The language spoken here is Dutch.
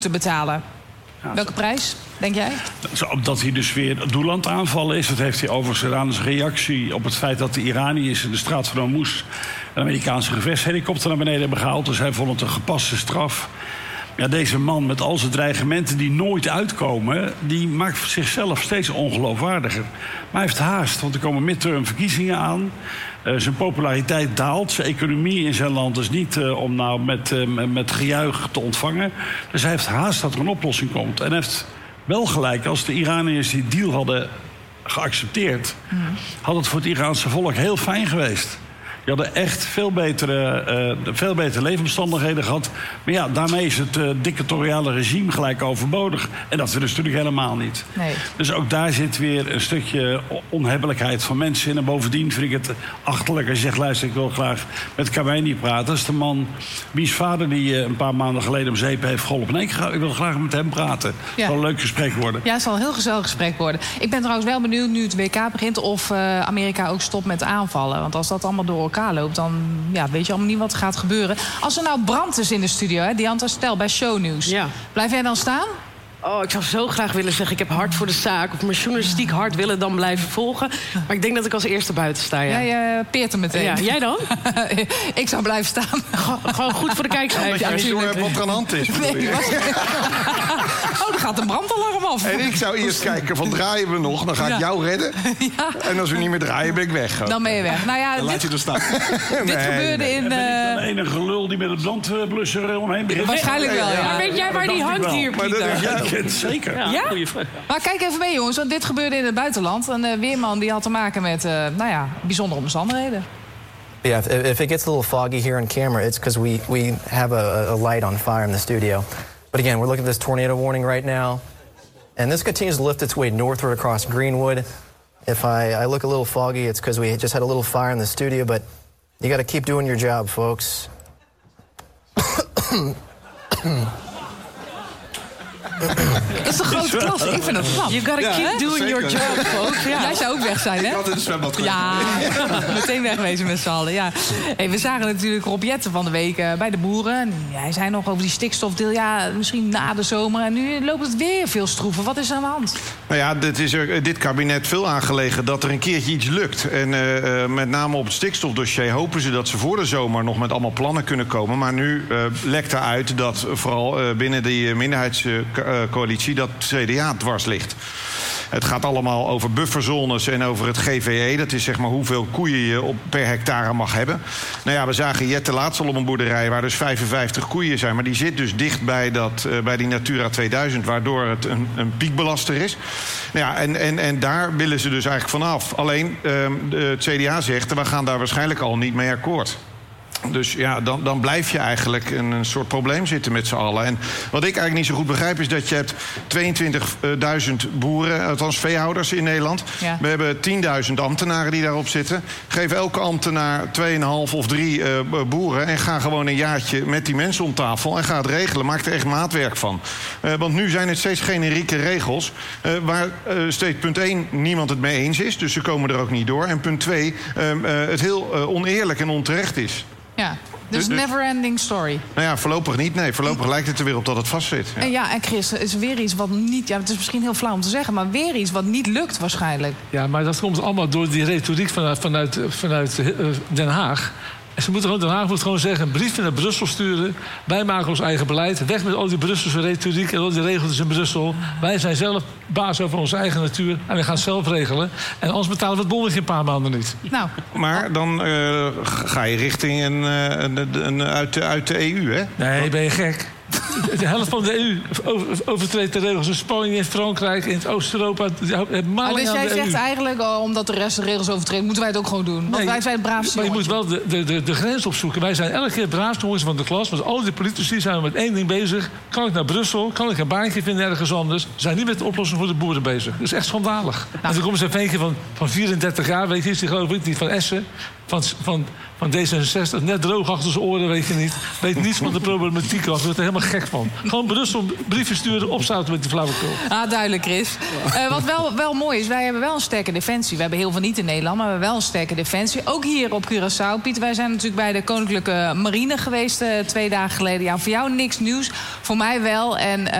te betalen. Ja, welke prijs, denk jij? Dat hij dus weer het doel aan het aanvallen is. Dat heeft hij overigens gedaan als reactie op het feit dat de Iraniërs in de straat van Hormuz een Amerikaanse gevechtshelikopter naar beneden hebben gehaald. Dus hij vond het een gepaste straf. Ja, deze man met al zijn dreigementen die nooit uitkomen, die maakt zichzelf steeds ongeloofwaardiger. Maar hij heeft haast, want er komen midtermverkiezingen aan. Zijn populariteit daalt. Zijn economie in zijn land is niet om nou met gejuich te ontvangen. Dus hij heeft haast dat er een oplossing komt. En hij heeft wel gelijk, als de Iraniërs die deal hadden geaccepteerd, had het voor het Iraanse volk heel fijn geweest. Die hadden echt veel betere leefomstandigheden gehad. Maar ja, daarmee is het dictatoriale regime gelijk overbodig. En dat willen ze natuurlijk helemaal niet. Nee. Dus ook daar zit weer een stukje onhebbelijkheid van mensen in. En bovendien vind ik het achterlijk als je zegt, luister, ik wil graag met Khamenei praten. Dat is de man wiens vader die een paar maanden geleden om zeep heeft geholpen. Nee, ik wil graag met hem praten. Het zal een leuk gesprek worden. Ja, het zal een heel gezellig gesprek worden. Ik ben trouwens wel benieuwd, nu het WK begint, of Amerika ook stopt met aanvallen. Want als dat allemaal door elkaar loopt, dan weet je allemaal niet wat er gaat gebeuren. Als er nou brand is in de studio, hè, Dianta Stel bij Shownieuws. Ja. Blijf jij dan staan? Oh, ik zou zo graag willen zeggen, ik heb hart voor de zaak. Of mijn journalistiek hart willen dan blijven volgen. Maar ik denk dat ik als eerste buiten sta, ja. Jij peert hem meteen. Ja, jij dan? Ik zou blijven staan. Gewoon goed voor de kijkcijfers. Ja, dat je niet wat er aan de hand is. Nee, dan gaat de brandalarm af. En ik zou eerst kijken, van draaien we nog? Dan ga ik jou redden. Ja. En als we niet meer draaien, ben ik weg. Dan ben je weg. Nou ja, dan laat je er staan. Dit gebeurde in... Ben ik de enige lul die met een brandblusser omheen begint? Waarschijnlijk wel, ja. Maar weet jij waar die hangt hier, Pieter? Zeker. Ja? Maar kijk even mee, jongens, want dit gebeurde in het buitenland. Een weerman die had te maken met bijzondere omstandigheden. Yeah, if it gets a little foggy here on camera, it's because we have a light on fire in the studio. But again, we're looking at this tornado warning right now. And this continues to lift its way northward across Greenwood. If I look a little foggy, it's because we just had a little fire in the studio. But you got to keep doing your job, folks. Dat is een grote klas. Ik vind het knap. You gotta keep doing your job, folks. Ja. Jij zou ook weg zijn, hè? Ik had in het zwembad geweest. Ja, meteen wegwezen met z'n allen. Ja. Hey, we zagen natuurlijk Rob Jetten van de week bij de boeren. Hij zei nog over die stikstofdeal. Ja, misschien na de zomer. En nu loopt het weer veel stroeven. Wat is er aan de hand? Nou ja, dit kabinet veel aangelegen dat er een keertje iets lukt. En met name op het stikstofdossier hopen ze dat ze voor de zomer nog met allemaal plannen kunnen komen. Maar nu lekt eruit dat vooral binnen die minderheidscoalitie dat CDA dwars ligt. Het gaat allemaal over bufferzones en over het GVE. Dat is zeg maar hoeveel koeien je per hectare mag hebben. Nou ja, we zagen Jette laatst al op een boerderij waar dus 55 koeien zijn. Maar die zit dus dicht bij die Natura 2000, waardoor het een piekbelaster is. Nou ja, en daar willen ze dus eigenlijk vanaf. Alleen het CDA zegt, we gaan daar waarschijnlijk al niet mee akkoord. Dus ja, dan blijf je eigenlijk in een soort probleem zitten met z'n allen. En wat ik eigenlijk niet zo goed begrijp is dat je hebt 22.000 boeren, althans veehouders in Nederland. Ja. We hebben 10.000 ambtenaren die daarop zitten. Geef elke ambtenaar 2,5 of 3 boeren en ga gewoon een jaartje met die mensen om tafel en ga het regelen. Maak er echt maatwerk van. Want nu zijn het steeds generieke regels waar steeds punt 1 niemand het mee eens is. Dus ze komen er ook niet door. En punt 2 het heel oneerlijk en onterecht is. Ja, dus never-ending story. Nou ja, voorlopig niet. Nee, voorlopig lijkt het er weer op dat het vastzit. Ja. En Chris, is weer iets wat niet... Ja, het is misschien heel flauw om te zeggen, maar weer iets wat niet lukt waarschijnlijk. Ja, maar dat komt allemaal door die retoriek vanuit Den Haag. En Den Haag moet gewoon zeggen, een brief naar Brussel sturen. Wij maken ons eigen beleid. Weg met al die Brusselse retoriek en al die regeltjes in Brussel. Wij zijn zelf baas over onze eigen natuur. En we gaan het zelf regelen. En anders betalen we het bonnetje een paar maanden niet. Nou. Maar dan ga je richting uit de EU, hè? Nee, ben je gek? De helft van de EU overtreedt de regels. In Spanje, in Frankrijk, in Oost-Europa. Dus jij zegt eigenlijk, omdat de rest de regels overtreedt, moeten wij het ook gewoon doen. Want wij zijn het braafste. Maar je moet wel de grens opzoeken. Wij zijn elke keer het braafste jongens van de klas. Want al die politici zijn met één ding bezig. Kan ik naar Brussel? Kan ik een baantje vinden ergens anders? Ze zijn niet met de oplossing voor de boeren bezig. Dat is echt schandalig. En dan komt er een ventje van 34 jaar, weet je, die geloof ik, die van Essen. van D66 net droog achter zijn oren, weet je niet. Weet niets van de problematiek af. Ik word er helemaal gek van. Gewoon Brussel brieven sturen, opzouten met die flauwekul. Duidelijk, Chris. Wat wel mooi is, wij hebben wel een sterke defensie. We hebben heel veel niet in Nederland, maar we hebben wel een sterke defensie. Ook hier op Curaçao. Pieter, wij zijn natuurlijk bij de Koninklijke Marine geweest 2 dagen geleden. Ja, voor jou niks nieuws, voor mij wel. En